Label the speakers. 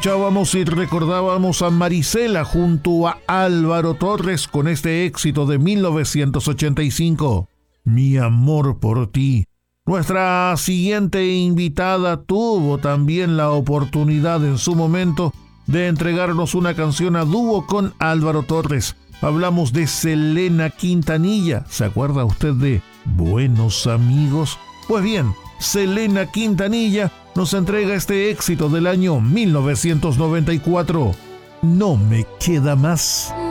Speaker 1: Escuchábamos y recordábamos a Marisela junto a Álvaro Torres con este éxito de 1985, Mi amor por ti. Nuestra siguiente invitada tuvo también la oportunidad en su momento de entregarnos una canción a dúo con Álvaro Torres. Hablamos de Selena Quintanilla. ¿Se acuerda usted de Buenos Amigos? Pues bien, Selena Quintanilla nos entrega este éxito del año 1994. No me queda más.